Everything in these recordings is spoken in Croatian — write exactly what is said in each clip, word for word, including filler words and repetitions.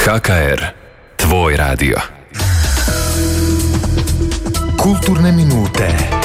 K K R, tvoj radio. Kulturne minute.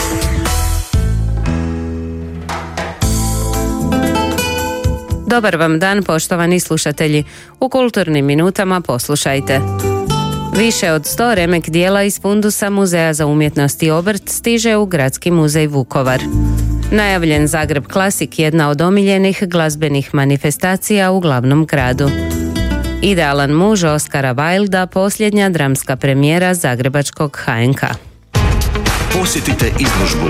Dobar vam dan, poštovani slušatelji. U kulturnim minutama poslušajte. Više od sto remek dijela iz fundusa Muzeja za umjetnost i obrt stiže u Gradski muzej Vukovar. Najavljen Zagreb Klasik, jedna od omiljenih glazbenih manifestacija u glavnom gradu. Idealan muž Oskara Wilda, posljednja dramska premijera zagrebačkog H N K. Posjetite izložbu.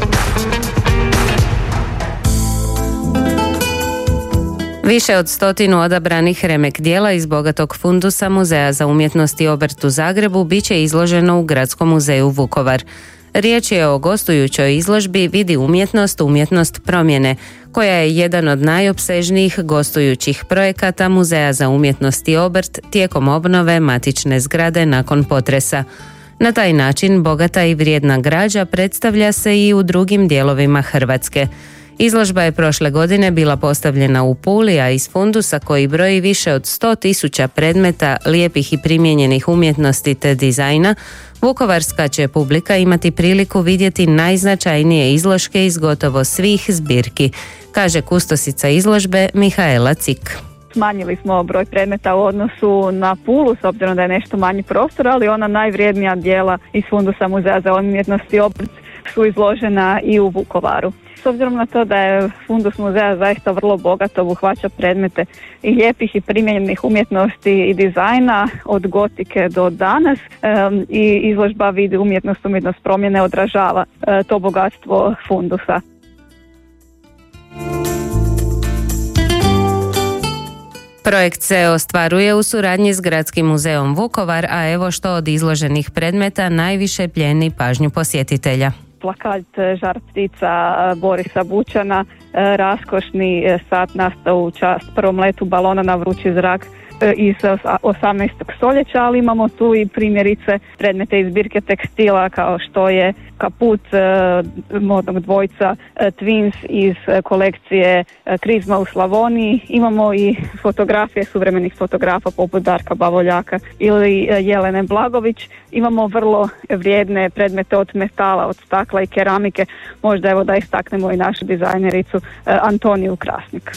Više od stotinu odabranih remek dijela iz bogatog fundusa Muzeja za umjetnost i obrt u Zagrebu bit će izloženo u Gradskom muzeju Vukovar. Riječ je o gostujućoj izložbi Vidi umjetnost, umjetnost promjene, koja je jedan od najopsežnijih gostujućih projekata Muzeja za umjetnost i obrt tijekom obnove matične zgrade nakon potresa. Na taj način bogata i vrijedna građa predstavlja se i u drugim dijelovima Hrvatske. Izložba je prošle godine bila postavljena u Puli, a iz fundusa koji broji više od sto tisuća predmeta lijepih i primijenjenih umjetnosti te dizajna, vukovarska će publika imati priliku vidjeti najznačajnije izložke iz gotovo svih zbirki, kaže kustosica izložbe Mihaela Cik. Smanjili smo broj predmeta u odnosu na Pulu, s obzirom da je nešto manji prostor, ali ona najvrijednija dijela iz fundusa Muzeja za umjetnost i obrt su izložena i u Vukovaru. S obzirom na to da je fundus muzeja zaista vrlo bogato, obuhvaća predmete i lijepih i primijenjenih umjetnosti i dizajna od gotike do danas um, i izložba Vidi umjetnost, umjetnost promjene odražava uh, to bogatstvo fundusa. Projekt se ostvaruje u suradnji s Gradskim muzejom Vukovar, a evo što od izloženih predmeta najviše plijeni pažnju posjetitelja. Plakat Žar ptica Borisa Bućana, raskošni sat nastao u čast prvom letu balona na vrući zrak iz osamnaestog stoljeća, ali imamo tu i primjerice predmete iz zbirke tekstila kao što je kaput modnog dvojca Twins iz kolekcije Krizma u Slavoniji. Imamo i fotografije suvremenih fotografa poput Darka Bavoljaka ili Jelene Blagović. Imamo vrlo vrijedne predmete od metala, od stakla i keramike. Možda evo da istaknemo i našu dizajnericu Antoniju Krasnik.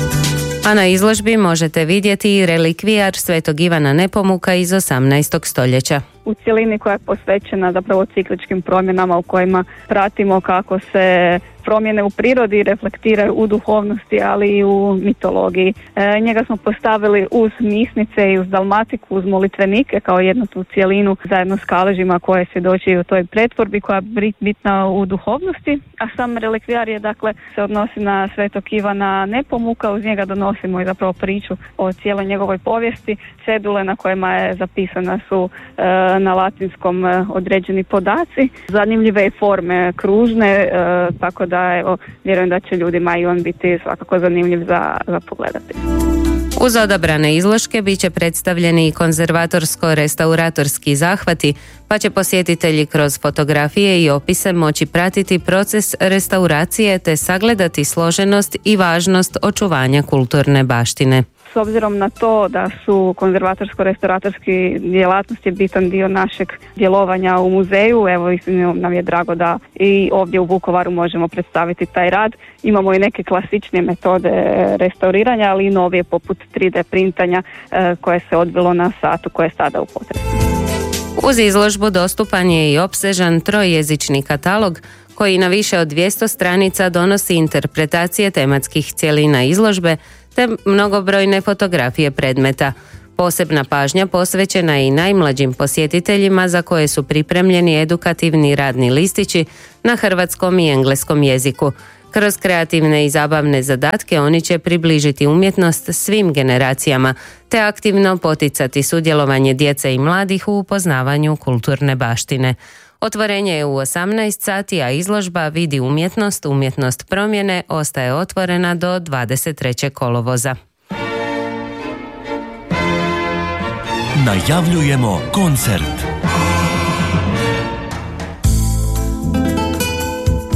A na izložbi možete vidjeti i relikvijar Svetog Ivana Nepomuka iz osamnaestog stoljeća. U cjelini koja je posvećena zapravo cikličkim promjenama u kojima pratimo kako se promjene u prirodi reflektiraju u duhovnosti, ali i u mitologiji. E, njega smo postavili uz misnice i uz dalmatiku, uz molitvenike kao jednu tu cjelinu zajedno s kaležima koje svjedoči u toj pretvorbi koja je bitna u duhovnosti, a sam relikvijar je dakle se odnosi na Svetog Ivana Nepomuka, uz njega donosimo i zapravo priču o cijeloj njegovoj povijesti. Cedule na kojima je zapisana su e, na latinskom određeni podaci, zanimljive je forme kružne, e, tako da evo, vjerujem da će ljudima i on biti svakako zanimljiv za, za pogledati. Uz odabrane izložke bit će predstavljeni i konzervatorsko-restauratorski zahvati, pa će posjetitelji kroz fotografije i opise moći pratiti proces restauracije te sagledati složenost i važnost očuvanja kulturne baštine. S obzirom na to da su konzervatorsko-restauratorski djelatnosti bitan dio našeg djelovanja u muzeju, evo nam je drago da i ovdje u Vukovaru možemo predstaviti taj rad. Imamo i neke klasične metode restauriranja, ali i novije poput tri D printanja koje se odvilo na satu koje je sada u potrebi. Uz izložbu dostupan je i opsežan trojezični katalog koji na više od dvjesto stranica donosi interpretacije tematskih cjelina izložbe te mnogobrojne fotografije predmeta. Posebna pažnja posvećena je i najmlađim posjetiteljima za koje su pripremljeni edukativni radni listići na hrvatskom i engleskom jeziku. Kroz kreativne i zabavne zadatke oni će približiti umjetnost svim generacijama te aktivno poticati sudjelovanje djece i mladih u upoznavanju kulturne baštine. Otvorenje je u osamnaest sati, a izložba Vidi umjetnost, umjetnost promjene ostaje otvorena do dvadeset trećeg kolovoza. Najavljujemo koncert.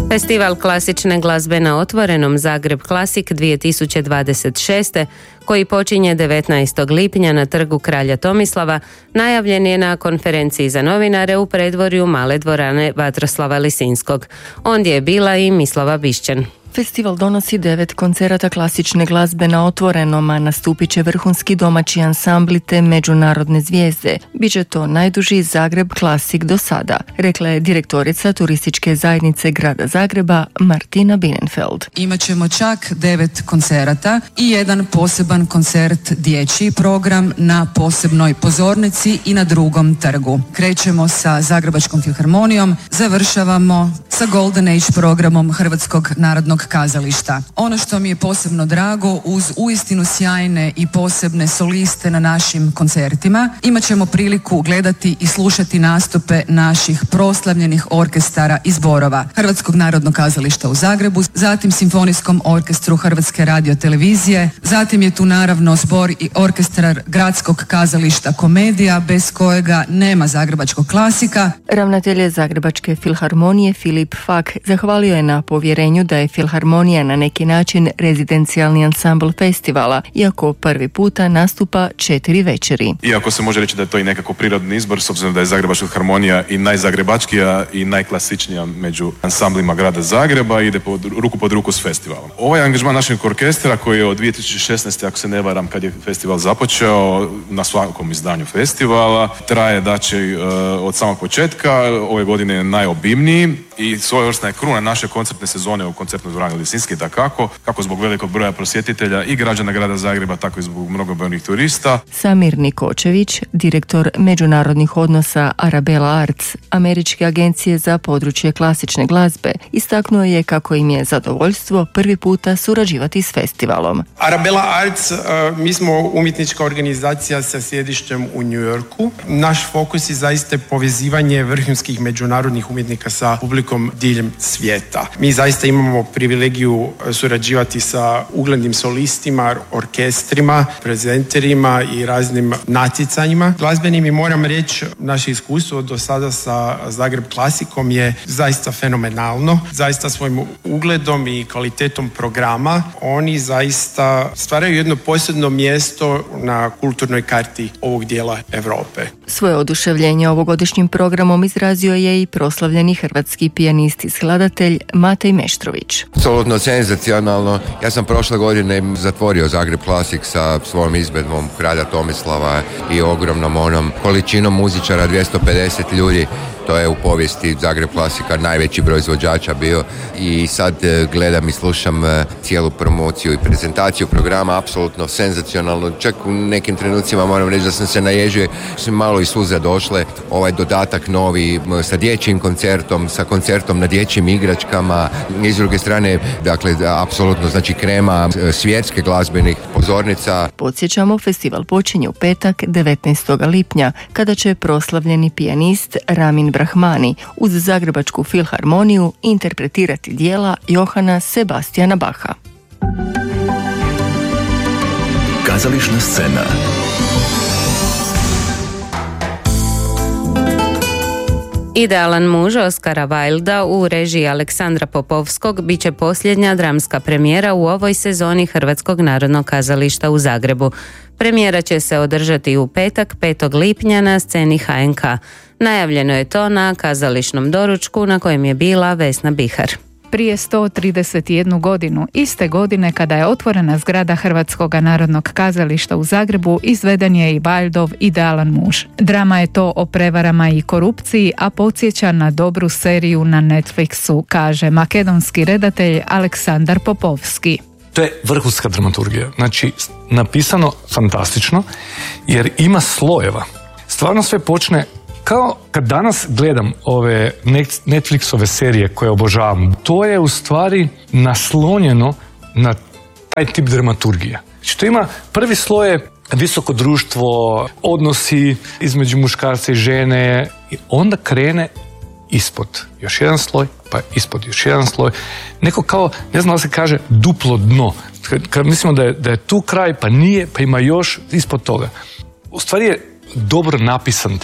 Festival klasične glazbe na otvorenom Zagreb Klasik dvije tisuće dvadeset šeste, koji počinje devetnaestog lipnja na trgu Kralja Tomislava, najavljen je na konferenciji za novinare u predvorju male dvorane Vatroslava Lisinskog. Ondje je bila i Mislava Bišćan. Festival donosi devet koncerata klasične glazbe na otvorenom, a nastupit će vrhunski domaći ansambli te međunarodne zvijezde. Biće to najduži Zagreb Klasik do sada, rekla je direktorica turističke zajednice grada Zagreba Martina Binenfeld. Imaćemo čak devet koncerata i jedan poseban koncert dječji program na posebnoj pozornici i na drugom trgu. Krećemo sa Zagrebačkom filharmonijom, završavamo sa Golden Age programom Hrvatskog narodnog kazališta. Ono što mi je posebno drago, uz uistinu sjajne i posebne soliste na našim koncertima, imat ćemo priliku gledati i slušati nastupe naših proslavljenih orkestara i zborova Hrvatskog narodnog kazališta u Zagrebu, zatim Simfonijskom orkestru Hrvatske radiotelevizije, zatim je tu naravno zbor i orkestar Gradskog kazališta Komedija, bez kojega nema Zagrebačkog klasika. Ravnatelj Zagrebačke filharmonije Filip Fak zahvalio je na povjerenju da je Filharmonija na neki način rezidencijalni ansambl festivala, iako prvi puta nastupa četiri večeri. Iako se može reći da je to i nekako prirodni izbor, s obzirom da je Zagrebačka filharmonija i najzagrebačkija i najklasičnija među ansamblima grada Zagreba, ide pod, ruku pod ruku s festivalom. Ovaj angažman našeg orkestra, koji je od dvije tisuće šesnaeste, ako se ne varam, kad je festival započeo, na svakom izdanju festivala, traje daće od samog početka, ove godine je najobimniji i svojevrsna je kruna naše koncertne sezone u koncertnoj dvorani Lisinski, dakako, kako zbog velikog broja prosjetitelja i građana grada Zagreba, tako i zbog mnogobrojnih turista. Samir Nikočević, direktor međunarodnih odnosa Arabella Arts, američke agencije za područje klasične glazbe, istaknuo je kako im je zadovoljstvo prvi puta surađivati s festivalom. Arabella Arts, uh, mi smo umjetnička organizacija sa sjedištem u New Yorku. Naš fokus je zaista povezivanje vrhunskih međunarodnih umjetnika sa publikom diljem svijeta. Mi zaista imamo privilegiju surađivati sa uglednim solistima, orkestrima, prezenterima i raznim natjecanjima glazbenim i moram reći, naše iskustvo do sada sa Zagreb Klasikom je zaista fenomenalno. Zaista svojim ugledom i kvalitetom programa oni zaista stvaraju jedno posebno mjesto na kulturnoj karti ovog dijela Europe. Svoje oduševljenje ovogodišnjim programom izrazio je i proslavljeni hrvatski pijanist i skladatelj Matej Meštrović. Apsolutno senzacionalno. Ja sam prošle godine zatvorio Zagreb Klasik sa svojom izvedbom Kralja Tomislava i ogromnom onom količinom muzičara, dvjesto pedeset ljudi. To je u povijesti Zagreb Klasika najveći broj izvođača bio i sad gledam i slušam cijelu promociju i prezentaciju programa, apsolutno senzacionalno. Čak u nekim trenucima moram reći da sam se naježio, su malo i suze došle. Ovaj dodatak novi sa dječjim koncertom, sa koncertom na dječjim igračkama. I s druge strane, dakle, apsolutno znači krema svjetske glazbenih pozornica. Podsjećamo, festival počinje u petak devetnaestog lipnja, kada će proslavljeni pijanist Ramin Brahmani uz Zagrebačku filharmoniju interpretirati djela Johana Sebastiana Bacha. Kazališna scena. Idealan muž Oskara Wilda u režiji Aleksandra Popovskog bit će posljednja dramska premijera u ovoj sezoni Hrvatskog narodnog kazališta u Zagrebu. Premijera će se održati u petak petog lipnja na sceni H N K. Najavljeno je to na kazališnom doručku na kojem je bila Vesna Bihar. Prije sto trideset jednu godinu, iste godine kada je otvorena zgrada Hrvatskog narodnog kazališta u Zagrebu, izveden je i Wildov Idealan muž. Drama je to o prevarama i korupciji, a podsjeća na dobru seriju na Netflixu, kaže makedonski redatelj Aleksandar Popovski. To je vrhunska dramaturgija. Znači, napisano fantastično, jer ima slojeva. Stvarno sve počne kao kad danas gledam ove Netflixove serije koje obožavam, to je u stvari naslonjeno na taj tip dramaturgije. Znači, to ima prvi sloj je visoko društvo, odnosi između muškarca i žene i onda krene ispod još jedan sloj, pa ispod još jedan sloj. Neko kao, ne znam da se kaže, duplo dno. Kad mislimo da je, da je tu kraj, pa nije, pa ima još ispod toga. U stvari je dobro napisan tekst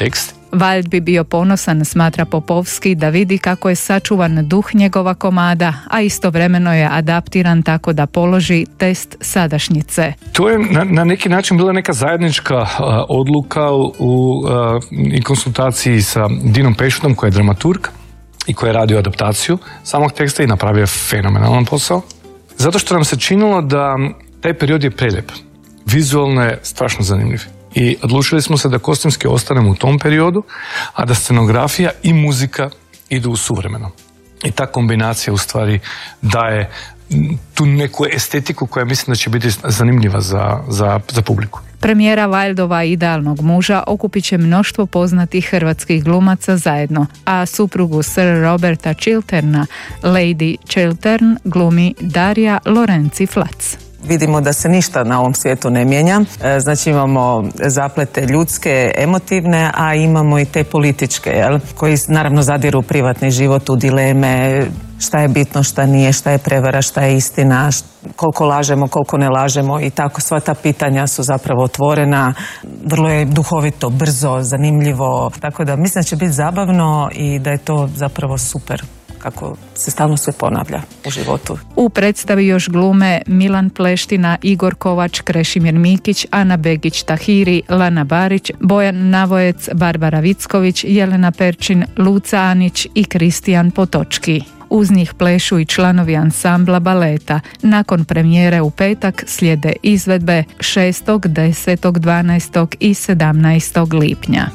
Wild bi bio ponosan, smatra Popovski, da vidi kako je sačuvan duh njegova komada, a istovremeno je adaptiran tako da položi test sadašnjice. To je na, na neki način bila neka zajednička uh, odluka u, uh, i konsultaciji sa Dinom Pešutom, koji je dramaturg i koji je radio adaptaciju samog teksta i napravio fenomenalan posao. Zato što nam se činilo da taj period je prelijep. Vizualno je strašno zanimljiv. I odlučili smo se da kostimski ostanemo u tom periodu, a da scenografija i muzika idu u suvremeno. I ta kombinacija u stvari daje tu neku estetiku koja mislim da će biti zanimljiva za, za, za publiku. Premijera Wildova Idealnog muža okupit će mnoštvo poznatih hrvatskih glumaca zajedno, a suprugu Sir Roberta Chilterna, Lady Chiltern, glumi Darija Lorenzi Flac. Vidimo da se ništa na ovom svijetu ne mijenja, znači imamo zaplete ljudske, emotivne, a imamo i te političke, jel? Koji naravno zadiru u privatni život, u dileme, šta je bitno, šta nije, šta je prevara, šta je istina, koliko lažemo, koliko ne lažemo i tako sva ta pitanja su zapravo otvorena, vrlo je duhovito, brzo, zanimljivo, tako da mislim da će biti zabavno i da je to zapravo super kako se stalno sve ponavlja u životu. U predstavi još glume Milan Pleština, Igor Kovač, Krešimir Mikić, Ana Begić-Tahiri, Lana Barić, Bojan Navojec, Barbara Vicković, Jelena Perčin, Luca Anić i Kristijan Potočki. Uz njih plešu i članovi ansambla baleta. Nakon premijere u petak slijede izvedbe šestog, desetog, dvanaestog i sedamnaestog lipnja.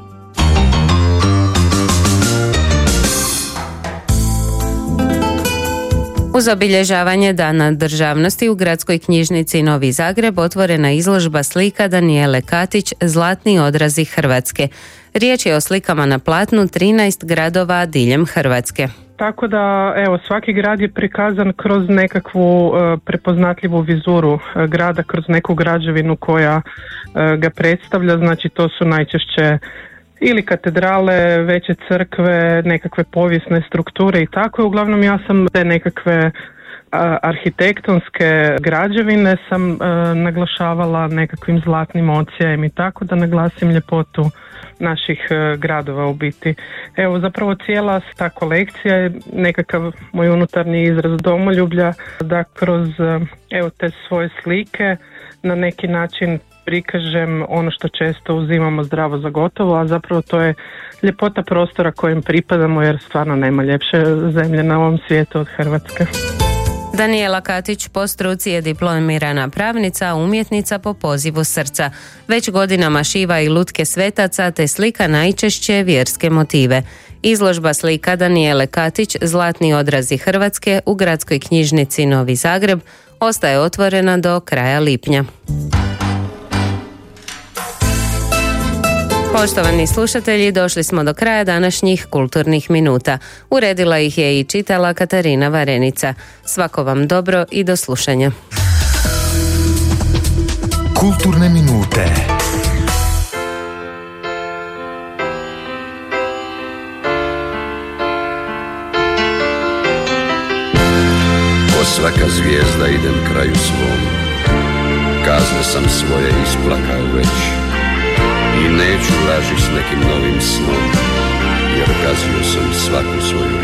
Uz obilježavanje Dana državnosti u Gradskoj knjižnici Novi Zagreb otvorena izložba slika Danijele Katić Zlatni odrazi Hrvatske. Riječ je o slikama na platnu trinaest gradova diljem Hrvatske. Tako da, evo, svaki grad je prikazan kroz nekakvu uh, prepoznatljivu vizuru uh, grada, kroz neku građevinu koja uh, ga predstavlja, znači to su najčešće ili katedrale, veće crkve, nekakve povijesne strukture i tako. Uglavnom ja sam te nekakve a, arhitektonske građevine sam a, naglašavala nekakvim zlatnim odsjejem i tako da naglasim ljepotu naših a, gradova u biti. Evo zapravo cijela ta kolekcija je nekakav moj unutarnji izraz domoljublja da kroz a, evo te svoje slike na neki način prikažem ono što često uzimamo zdravo za gotovo, a zapravo to je ljepota prostora kojem pripadamo jer stvarno nema ljepše zemlje na ovom svijetu od Hrvatske. Danijela Katić po struci je diplomirana pravnica, a umjetnica po pozivu srca. Već godinama šiva i lutke svetaca te slika najčešće vjerske motive. Izložba slika Danijele Katić Zlatni odrazi Hrvatske u Gradskoj knjižnici Novi Zagreb ostaje otvorena do kraja lipnja. Poštovani slušatelji, došli smo do kraja današnjih kulturnih minuta. Uredila ih je i čitala Katarina Varenica. Svako vam dobro i do slušanja. Kulturne minute. Ko svaka zvijezda idem kraju svom, kazne sam svoje isplakao već. I neću laži s nekim novim snom, jer gazio sam svaku svoju